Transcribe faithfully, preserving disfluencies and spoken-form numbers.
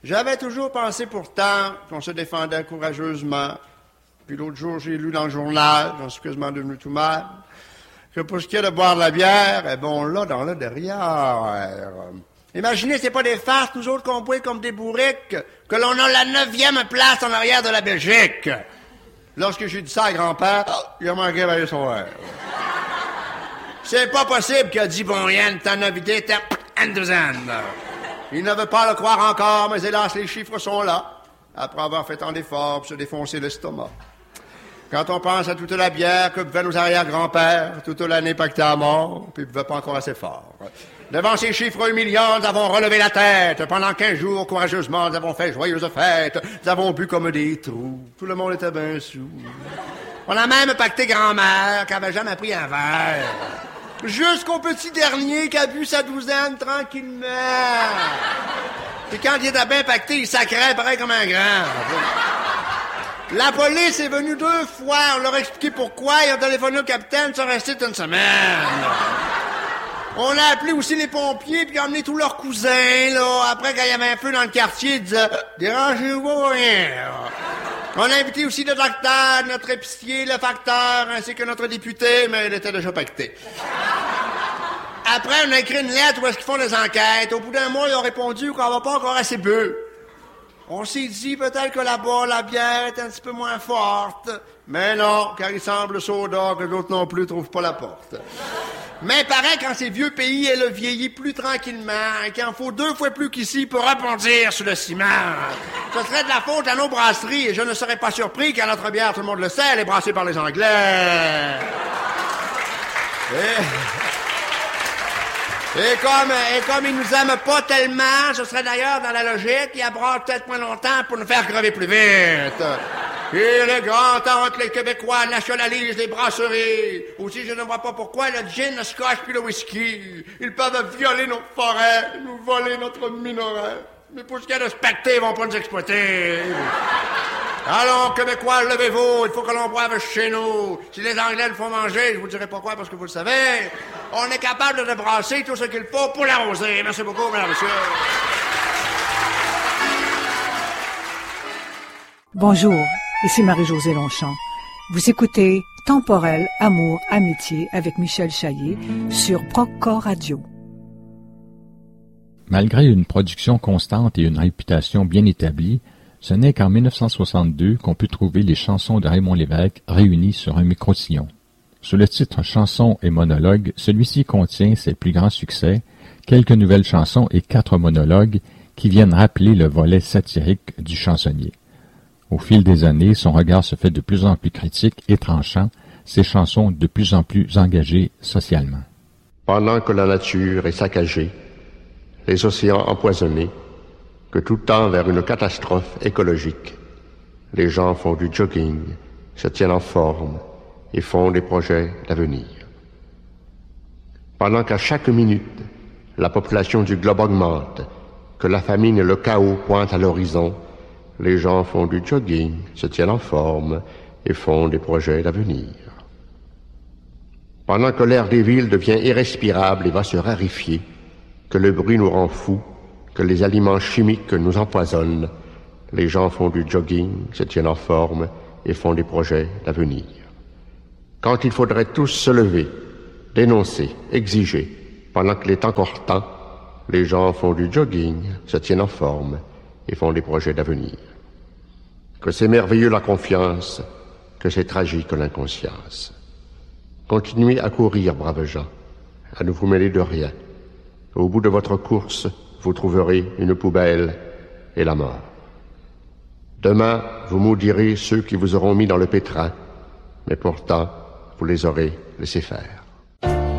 J'avais toujours pensé pourtant qu'on se défendait courageusement. Puis l'autre jour, j'ai lu dans le journal, j'en suis quasiment devenu tout mal, que pour ce qui est de boire de la bière, eh ben, on l'a dans le derrière. Imaginez, c'est pas des farces, nous autres, qu'on boit comme des bourriques, que l'on a la neuvième place en arrière de la Belgique. Lorsque j'ai dit ça à grand-père, oh, il a manqué d'aller son verre. C'est pas possible qu'il a dit, bon, Yann, t'en as vidé, t'as une douzaine. Il ne veut pas le croire encore, mais hélas, les chiffres sont là, après avoir fait tant d'efforts pour se défoncer l'estomac. Quand on pense à toute la bière que buvaient nos arrière-grands-pères, toute l'année pactée à mort, puis ils ne buvaient pas encore assez fort. Devant ces chiffres humiliants, nous avons relevé la tête. Pendant quinze jours, courageusement, nous avons fait joyeuse fête. Nous avons bu comme des trous. Tout le monde était bien sous. On a même pacté grand-mère, qui avait jamais pris un verre. Jusqu'au petit dernier qui a bu sa douzaine tranquillement. Et quand il était bien pacté, il sacrait pareil comme un grand. La police est venue deux fois, on leur a expliqué pourquoi, ils ont téléphoné au capitaine, ils sont restés une semaine. On a appelé aussi les pompiers, puis ils ont emmené tous leurs cousins, là. Après, quand il y avait un feu dans le quartier, ils disaient « Dérangez-vous rien. » On a invité aussi le docteur, notre épicier, le facteur, ainsi que notre député, mais il était déjà pacté. Après, on a écrit une lettre où est-ce qu'ils font des enquêtes. Au bout d'un mois, ils ont répondu qu'on va pas encore assez peu. On s'est dit peut-être que là-bas, la bière est un petit peu moins forte. Mais non, car il semble soda que d'autres non plus trouvent pas la porte. Mais pareil, quand ces vieux pays, elle vieillit plus tranquillement, et qu'il en faut deux fois plus qu'ici pour rebondir sur le ciment. Ce serait de la faute à nos brasseries, et je ne serais pas surpris qu'à notre bière, tout le monde le sait, elle est brassée par les Anglais. Et... Et comme, et comme ils nous aiment pas tellement, ce serait d'ailleurs dans la logique, ils abrasent peut-être moins longtemps pour nous faire crever plus vite. Il est grand temps que les Québécois nationalisent les brasseries. Aussi, je ne vois pas pourquoi le gin, le scotch puis le whisky, ils peuvent violer nos forêts, nous voler notre minerai. Mais pour ce qui est de specter, ils vont pas nous exploiter. Allons, Québécois, levez-vous, il faut que l'on boive chez nous. Si les Anglais le font manger, je vous dirai pourquoi, parce que vous le savez, on est capable de brasser tout ce qu'il faut pour l'arroser. Merci beaucoup, mesdames, messieurs. Bonjour, ici Marie-Josée Longchamp. Vous écoutez Temporel, Amour, Amitié avec Michel Chaillet sur Procore Radio. Malgré une production constante et une réputation bien établie, ce n'est qu'en mille neuf cent soixante-deux qu'on peut trouver les chansons de Raymond Lévesque réunies sur un micro-sillon. Sous le titre Chansons et monologues, celui-ci contient ses plus grands succès, quelques nouvelles chansons et quatre monologues qui viennent rappeler le volet satirique du chansonnier. Au fil des années, son regard se fait de plus en plus critique et tranchant, ses chansons de plus en plus engagées socialement. Pendant que la nature est saccagée, les océans empoisonnés, que tout tend vers une catastrophe écologique, les gens font du jogging, se tiennent en forme et font des projets d'avenir. Pendant qu'à chaque minute, la population du globe augmente, que la famine et le chaos pointent à l'horizon, les gens font du jogging, se tiennent en forme et font des projets d'avenir. Pendant que l'air des villes devient irrespirable et va se raréfier, que le bruit nous rend fous, que les aliments chimiques nous empoisonnent, les gens font du jogging, se tiennent en forme et font des projets d'avenir. Quand il faudrait tous se lever, dénoncer, exiger, pendant qu'il est encore temps, les gens font du jogging, se tiennent en forme et font des projets d'avenir. Que c'est merveilleux la confiance, que c'est tragique l'inconscience. Continuez à courir, braves gens, à ne vous mêler de rien. Au bout de votre course, vous trouverez une poubelle et la mort. Demain, vous maudirez ceux qui vous auront mis dans le pétrin, mais pourtant, vous les aurez laissés faire.